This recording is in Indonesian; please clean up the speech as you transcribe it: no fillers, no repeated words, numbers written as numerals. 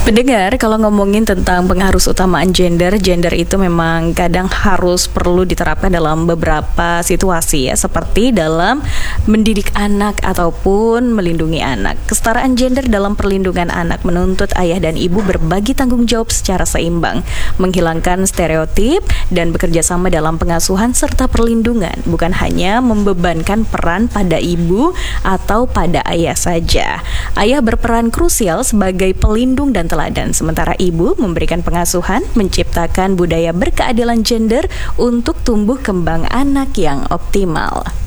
Pendengar, kalau ngomongin tentang pengaruh utamaan gender itu memang kadang harus perlu diterapkan dalam beberapa situasi ya, seperti dalam mendidik anak ataupun melindungi anak. Kesetaraan gender dalam perlindungan anak menuntut ayah dan ibu berbagi tanggung jawab secara seimbang, menghilangkan stereotip dan bekerja sama dalam pengasuhan serta perlindungan, bukan hanya membebankan peran pada ibu atau pada ayah saja. Ayah berperan krusial sebagai pelindung dan teladan, sementara ibu memberikan pengasuhan, menciptakan budaya berkeadilan gender untuk tumbuh kembang anak yang optimal.